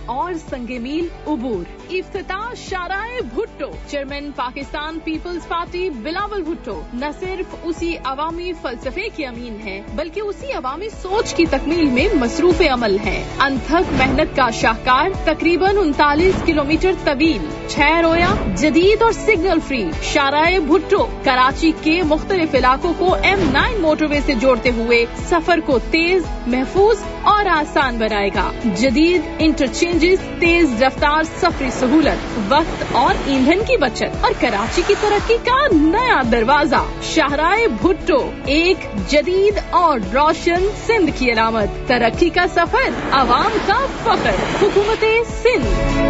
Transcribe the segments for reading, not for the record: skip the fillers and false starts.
और संगे मील उबूर। इफ्तिताह शाराए Bhutto. Chairman Pakistan peoples party Bilawal Bhutto न सिर्फ उसी अवामी फलसफे के अमीन है बल्कि उसी अवामी सोच की तकमील में मसरूफ अमल है। अनथक मेहनत का शाहकार, तकरीबन 39 किलोमीटर तवील, 6 रोया, जदीद और सिग्नल फ्री शाराए भुट्टो कराची के मुख्तलिफ इलाकों को M9 मोटरवे से जोड़ते हुए सफर को तेज, महफूज और आसान बनाएगा। जदीद इंटरचेंजेस, तेज रफ्तार सफरी सहूलत, वक्त और ईंधन की बचत और कराची की तरक्की का नया दरवाजा। शाहराए भुट्टो, एक जदीद और रोशन सिंध की अलामत। तरक्की का सफर, आवाम का फख्र, हुकूमत सिंध।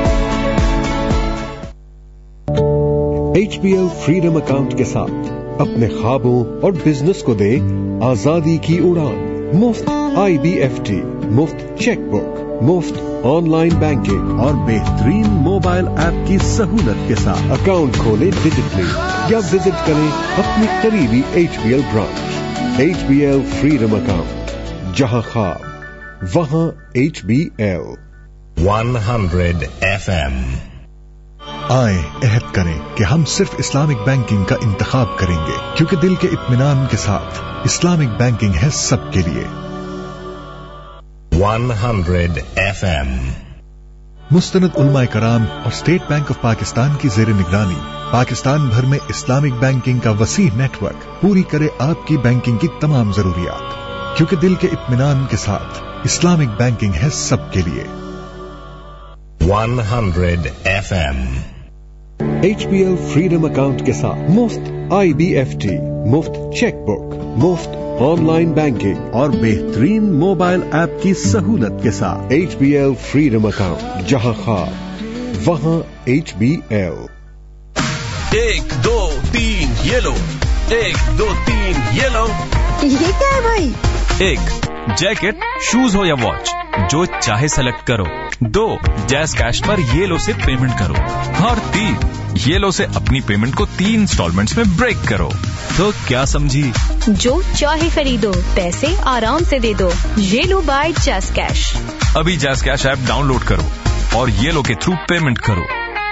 HBL फ्रीडम अकाउंट के साथ अपने ख्वाबों और बिजनेस को दे आजादी की उड़ान। मुफ्त IBFT, मुफ्त चेकबुक, मुफ्त ऑनलाइन बैंकिंग और बेहतरीन मोबाइल ऐप की सहूलत के साथ अकाउंट खोलें डिजिटली या विजिट करें अपनी करीबी HBL branch. HBL freedom account, जहां ख्वाब वहां HBL। 100 FM। आए अहद करें कि हम सिर्फ इस्लामिक बैंकिंग का इंतखाब करेंगे क्योंकि दिल के इत्मीनान के साथ इस्लामिक बैंकिंग है सबके लिए। 100 FM। मुस्तनद उलमाए कराम और स्टेट बैंक ऑफ पाकिस्तान की ज़ेर निगरानी पाकिस्तान भर में इस्लामिक बैंकिंग का वसी नेटवर्क पूरी करे आपकी बैंकिंग की तमाम जरूरियात, क्योंकि दिल के इत्मीनान के साथ इस्लामिक बैंकिंग है सबके लिए। 100 FM। HBL फ्रीडम अकाउंट के साथ मुफ्त IBFT, मुफ्त चेकबुक, मुफ्त ऑनलाइन बैंकिंग और बेहतरीन मोबाइल ऐप की सहूलत के साथ HBL फ्रीडम अकाउंट, जहां ख्वाब वहां HBL। 1 2 3 ये लो, 1 2 3 ये लो। ये क्या है भाई? 1 जैकेट, शूज हो या वॉच, जो चाहे सेलेक्ट करो। 2 जैज कैश पर ये लो से पेमेंट करो। और 3 ये लो से अपनी पेमेंट को 3 इंस्टॉलमेंट्स में ब्रेक करो। तो क्या समझी? जो चाहे खरीदो, पैसे आराम से दे दो। ये लो बाय जैज कैश। अभी जैज कैश ऐप डाउनलोड करो और ये लो के थ्रू पेमेंट करो।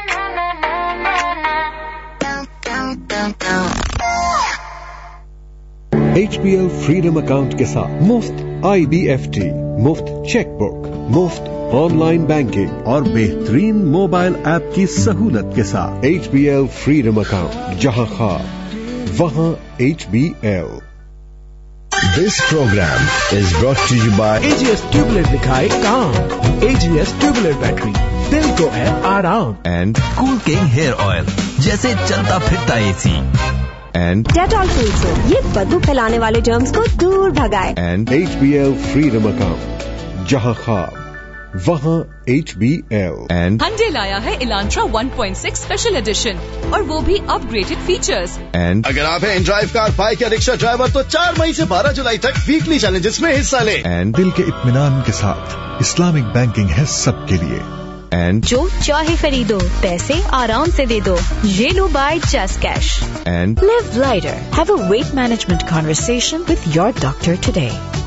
HBL फ्रीडम अकाउंट के साथ मुफ्त IBFT, मुफ्त चेकबुक, मुफ्त ऑनलाइन बैंकिंग और बेहतरीन मोबाइल ऐप की सहूलत के साथ HBL फ्रीडम अकाउंट, जहां ख्वाब वहां HBL। This program is brought to you by AGS tubeless दिखाए काम। AGS ट्यूबलेट बैटरी, दिल को है आराम। and cool king hair oil, जैसे चलता फिरता AC। and Dettol full soap, ये बदबू फैलाने वाले जर्म्स को दूर भगाए। and HBL फ्रीडम अकाउंट, जहां ख्वाब वहां HBL। and Hyundai लाया है इलांट्रा 1.6 स्पेशल एडिशन और वो भी अपग्रेडेड फीचर्स। and अगर आप हैं ड्राइव कार, बाइक या रिक्शा ड्राइवर तो 4 मई से 12 जुलाई तक वीकली चैलेंजेस में हिस्सा लें। and दिल के इत्मीनान के साथ इस्लामिक बैंकिंग है सबके लिए। and जो चाहे खरीदो, पैसे आराम से दे दो। ये लो bye jazz cash. and Live lighter. Have a weight management conversation with your doctor today.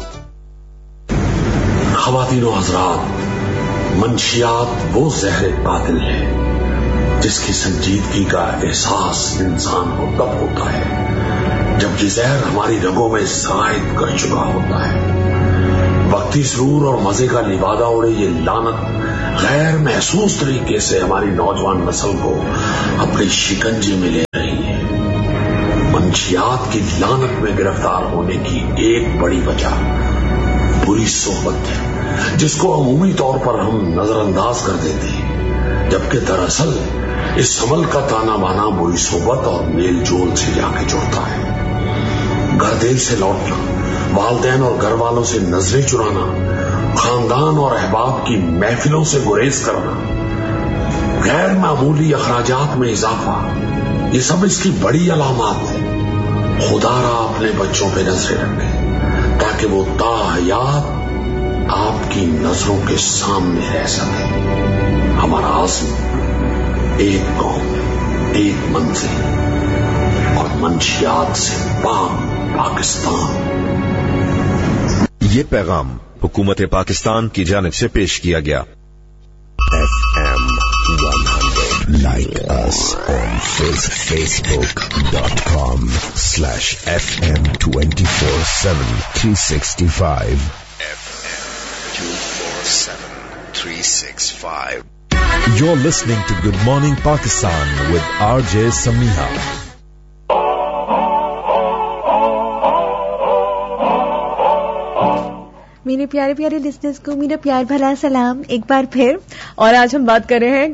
ख़वातीनो हज़रात, मंशियात वो जहर कातिल है जिसकी संजीदगी का एहसास इंसान को तब होता है जब ये जहर हमारी रगों में ज़ायद कर चुका होता है। वक्ती सुरूर और मजे का लिबादा उड़े ये लानत गैर महसूस तरीके से हमारी नौजवान नस्ल को अपनी शिकंजे में ले रही है। मंशियात की लानत में गिरफ्तार होने की एक बड़ी वजह बुरी सोहबत है, जिसको अमूमी तौर पर हम नजरअंदाज कर देते हैं, जबकि दरअसल इस अमल का ताना बाना बुरी सोहबत और मेल जोल से जाके जुड़ता है। घर देर से लौटना, वालदैन और घर वालों से नजरें चुराना, खानदान और अहबाब की महफिलों से गुरेज करना, गैर मामूली अखराजात में इजाफा, ये सब इसकी बड़ी अलामत है। खुदारा अपने बच्चों पे नजरें रखे ताकि वो ताहयात आपकी नजरों के सामने रह सके। हमारा आज़म एक कौम, एक मंजिल और मंशियात से पाक पाकिस्तान। ये पैगाम हुकूमत पाकिस्तान की जानिब से पेश किया गया। us on facebook.com/FM247 365. FM 247 365. You're listening to Good Morning Pakistan with RJ Samiha. میرے پیارے پیارے لسنرز کو میرا پیار بھرا سلام ایک بار پھر. اور آج ہم بات کر رہے ہیں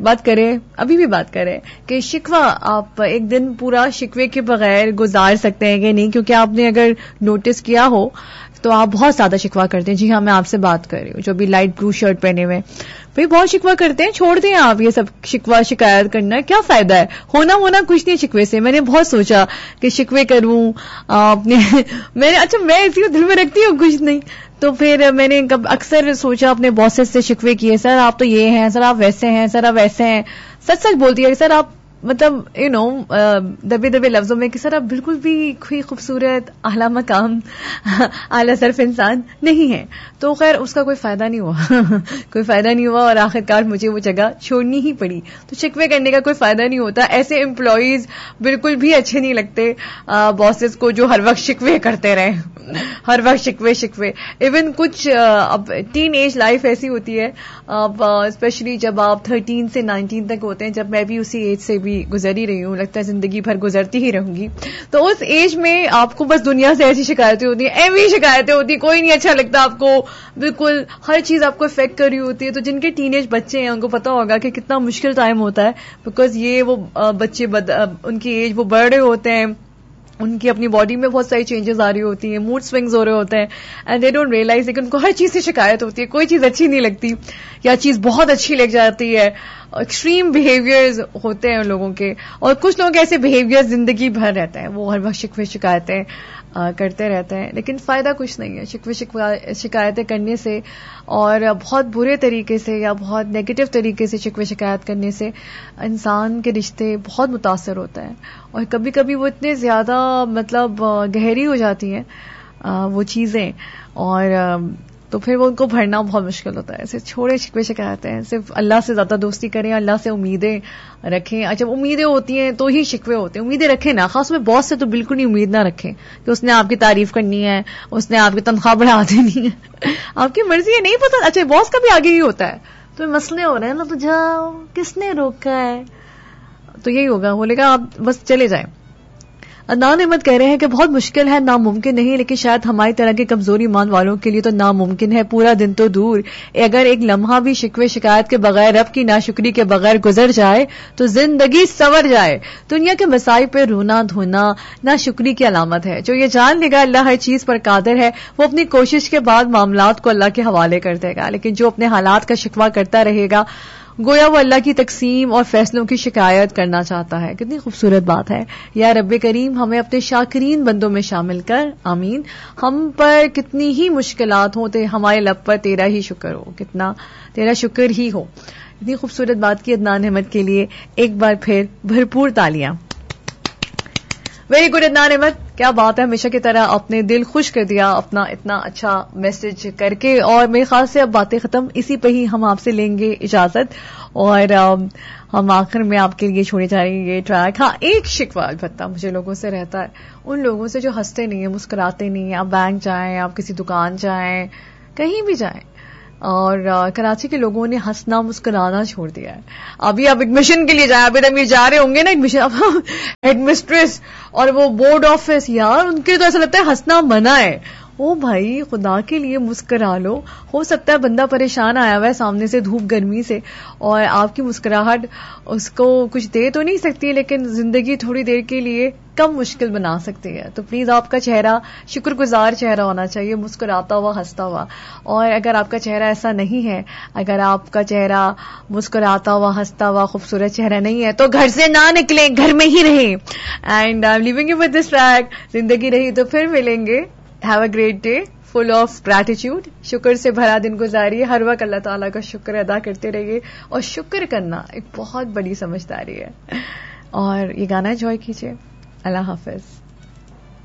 کہ شکوہ آپ ایک دن پورا شکوے کے بغیر گزار سکتے ہیں کہ نہیں, کیونکہ آپ نے اگر نوٹس کیا ہو تو آپ بہت زیادہ شکوہ کرتے ہیں. جی ہاں, میں آپ سے بات کر رہی ہوں جو ابھی لائٹ بلو شرٹ پہنے ہوئے, بھائی بہت شکوہ کرتے ہیں. چھوڑ دیں آپ یہ سب شکوہ شکایت کرنا, کیا فائدہ ہے, ہونا کچھ نہیں شکوے سے. میں نے بہت سوچا کہ شکوے کروں اپنے میں اسی کو دل میں رکھتی ہوں کچھ نہیں, تو پھر میں نے اکثر سوچا اپنے باسز سے شکوے کیے, سر آپ تو یہ ہیں, سر آپ ویسے ہیں, سر آپ ویسے ہیں. سچ بولتی ہے سر آپ مطلب دبے لفظوں میں کہ سر آپ بالکل بھی کوئی خوبصورت اعلیٰ مقام اعلیٰ صرف انسان نہیں ہے. تو خیر اس کا کوئی فائدہ نہیں ہوا اور آخرکار مجھے وہ جگہ چھوڑنی ہی پڑی. تو شکوے کرنے کا کوئی فائدہ نہیں ہوتا. ایسے امپلائیز بالکل بھی اچھے نہیں لگتے باسز کو جو ہر وقت شکوے کرتے رہے, ہر وقت شکوے. ایون کچھ اب ٹین ایج لائف ایسی ہوتی ہے, اسپیشلی جب آپ 13 سے 19 تک ہوتے ہیں, جب میں بھی اسی ایج سے بھی گزر ہی رہی ہوں, لگتا ہے زندگی بھر گزرتی ہی رہوں گی. تو اس ایج میں آپ کو بس دنیا سے ایسی شکایتیں ہوتی ہیں, ایوی شکایتیں ہوتی ہیں, کوئی نہیں اچھا لگتا آپ کو, بالکل ہر چیز آپ کو افیکٹ کر رہی ہوتی ہے. تو جن کے ٹین ایج بچے ہیں ان کو پتا ہوگا کہ کتنا مشکل ٹائم ہوتا ہے, بیکاز یہ وہ بچے ان کی ایج وہ بڑھ رہے ہوتے ہیں, ان کی اپنی باڈی میں بہت ساری چینجز آ رہی ہوتی ہیں, موڈ سوئنگز ہو رہے ہوتے ہیں, اینڈ دے ڈونٹ ریئلائز کہ ان کو ہر چیز سے شکایت ہوتی ہے. کوئی چیز اچھی نہیں لگتی یا چیز بہت اچھی لگ جاتی ہے. ایکسٹریم بہیویئرز ہوتے ہیں ان لوگوں کے, اور کچھ لوگ ایسے بہیویئر زندگی بھر رہتے ہیں, وہ ہر وقت شکوے شکایتیں کرتے رہتے ہیں, لیکن فائدہ کچھ نہیں ہے شکایتیں کرنے سے. اور بہت برے طریقے سے یا بہت نیگیٹو طریقے سے شکوے شکایت کرنے سے انسان کے رشتے بہت متاثر ہوتے ہیں, اور کبھی کبھی وہ اتنے زیادہ مطلب گہری ہو جاتی ہیں وہ چیزیں, اور تو پھر وہ ان کو بھرنا بہت مشکل ہوتا ہے. ایسے چھوڑے شکوے شکایتیں, صرف اللہ سے زیادہ دوستی کریں, اللہ سے امیدیں رکھیں. جب امیدیں ہوتی ہیں تو ہی شکوے ہوتے ہیں. امیدیں رکھیں نا, خاص میں باس سے تو بالکل ہی امید نہ رکھیں کہ اس نے آپ کی تعریف کرنی ہے, اس نے آپ کی تنخواہ بڑھا دینی ہے. آپ کی مرضی ہے, نہیں پتا. اچھا باس کا بھی آگے ہی ہوتا ہے, تو مسئلے ہو رہے ہیں نا, تو جاؤ, کس نے روکا ہے, تو یہی ہوگا, بولے گا آپ بس چلے جائیں. عدنان احمد کہہ رہے ہیں کہ بہت مشکل ہے, ناممکن نہیں, لیکن شاید ہماری طرح کے کمزور ایمان والوں کے لیے تو ناممکن ہے. پورا دن تو دور, اگر ایک لمحہ بھی شکوے شکایت کے بغیر, رب کی ناشکری کے بغیر گزر جائے تو زندگی سنور جائے. دنیا کے مسائل پہ رونا دھونا ناشکری کی علامت ہے. جو یہ جان لے گا اللہ ہر چیز پر قادر ہے, وہ اپنی کوشش کے بعد معاملات کو اللہ کے حوالے کر دے گا. لیکن جو اپنے حالات کا شکوہ کرتا رہے گا, گویا وہ اللہ کی تقسیم اور فیصلوں کی شکایت کرنا چاہتا ہے. کتنی خوبصورت بات ہے. یا رب کریم ہمیں اپنے شاکرین بندوں میں شامل کر, آمین. ہم پر کتنی ہی مشکلات ہوں تو ہمارے لب پر تیرا ہی شکر ہو, کتنا تیرا شکر ہی ہو. اتنی خوبصورت بات کی عدنان احمد کے لیے ایک بار پھر بھرپور تالیاں. ویری گڈ عدنان احمد, کیا بات ہے, ہمیشہ کی طرح اپنے دل خوش کر دیا اپنا اتنا اچھا میسج کر کے. اور میرے خیال سے اب باتیں ختم, اسی پہ ہی ہم آپ سے لیں گے اجازت, اور ہم آخر میں آپ کے لیے چھوڑے جا رہے ہیں یہ ٹریک. ہاں ایک شکوہ البتہ مجھے لوگوں سے رہتا ہے, ان لوگوں سے جو ہنستے نہیں ہیں, مسکراتے نہیں ہیں. آپ بینک جائیں, آپ کسی دکان جائیں, کہیں بھی جائیں, اور کراچی کے لوگوں نے ہنسنا مسکرانا چھوڑ دیا ہے. ابھی آپ ایڈمیشن کے لیے جائیں, ابھی تک جا رہے ہوں گے نا ایڈمیشن, ہیڈ مسٹریس اور وہ بورڈ آفس, یار ان کے تو ایسا لگتا ہے ہنسنا منع ہے. او بھائی خدا کے لیے مسکرا لو. ہو سکتا ہے بندہ پریشان آیا ہوا ہے سامنے سے دھوپ گرمی سے, اور آپ کی مسکراہٹ اس کو کچھ دے تو نہیں سکتی, لیکن زندگی تھوڑی دیر کے لیے کم مشکل بنا سکتی ہے. تو پلیز آپ کا چہرہ شکر گزار چہرہ ہونا چاہیے, مسکراتا ہوا ہنستا ہوا. اور اگر آپ کا چہرہ ایسا نہیں ہے, اگر آپ کا چہرہ مسکراتا ہوا ہنستا ہوا خوبصورت چہرہ نہیں ہے, تو گھر سے نہ نکلیں, گھر میں ہی رہیں. And I am living you with this track. زندگی رہی تو پھر ملیں گے. Have a great day full of gratitude. شکر سے بھرا دن گزاریے, ہر وقت اللہ تعالیٰ کا شکر ادا کرتے رہیے, اور شکر کرنا ایک بہت بڑی سمجھداری ہے. اور یہ گانا انجوائے کیجیے. اللہ حافظ.